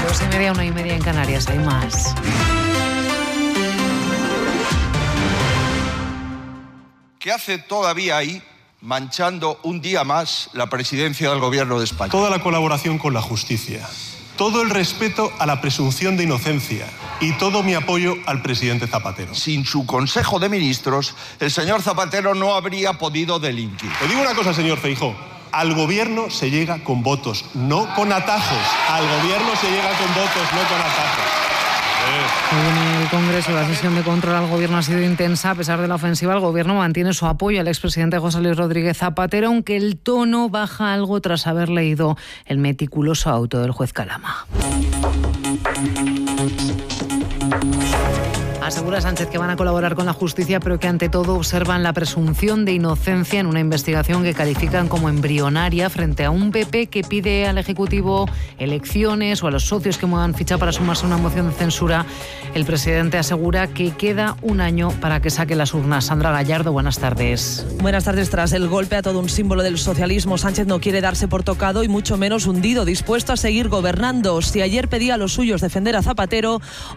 2:30, 1:30 en Canarias. Hay más. ¿Qué hace todavía ahí, manchando un día más la presidencia del Gobierno de España? Toda la colaboración con la justicia, todo el respeto a la presunción de inocencia y todo mi apoyo al presidente Zapatero. Sin su Consejo de Ministros, el señor Zapatero no habría podido delinquir. Le digo una cosa, señor Feijóo. Al gobierno se llega con votos, no con atajos. Al gobierno se llega con votos, no con atajos. En el Congreso, la sesión de control al Gobierno ha sido intensa. A pesar de la ofensiva, el Gobierno mantiene su apoyo al expresidente José Luis Rodríguez Zapatero, aunque el tono baja algo tras haber leído el meticuloso auto del juez Calama. Asegura Sánchez que van a colaborar con la justicia, pero que ante todo observan la presunción de inocencia en una investigación que califican como embrionaria frente a un PP que pide al Ejecutivo elecciones o a los socios que muevan ficha para sumarse a una moción de censura. El presidente asegura que queda un año para que saque las urnas. Sandra Gallardo, buenas tardes. Buenas tardes. Tras el golpe a todo un símbolo del socialismo, Sánchez no quiere darse por tocado y mucho menos hundido, dispuesto a seguir gobernando. Si ayer pedía a los suyos defender a Zapatero,